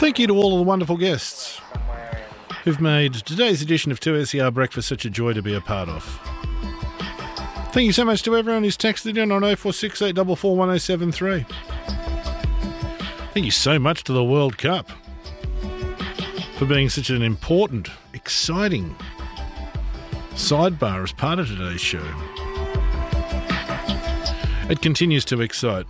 Thank you to all of the wonderful guests who've made today's edition of 2SER Breakfast such a joy to be a part of. Thank you so much to everyone who's texted in on 0468 441073. Thank you so much to the World Cup for being such an important, exciting sidebar as part of today's show. It continues to excite.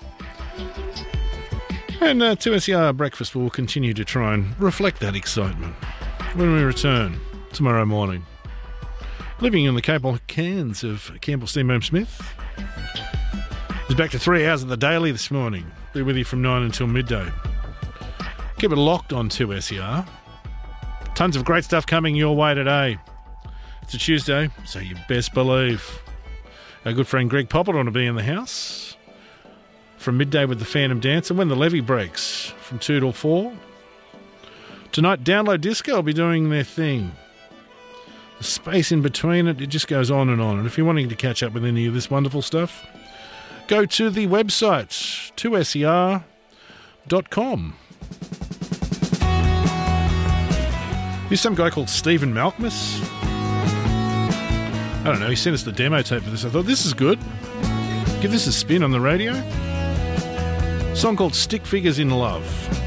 And 2SER Breakfast will continue to try and reflect that excitement when we return tomorrow morning. Living in the capable cans of Campbell Steamboat Smith. He's back to 3 hours of the daily this morning. Be with you from 9 until midday. Keep it locked on 2SER. Tons of great stuff coming your way today. It's a Tuesday, so you best believe our good friend Greg Poppleton will be in the house from midday with the Phantom Dance, and when the levee breaks from 2 till 4. Tonight, Download Disco will be doing their thing. The space in between it just goes on. And if you're wanting to catch up with any of this wonderful stuff, go to the website, 2ser.com. Here's some guy called Stephen Malkmus. I don't know, he sent us the demo tape for this. I thought, this is good. Give this a spin on the radio. Song called Stick Figures in Love.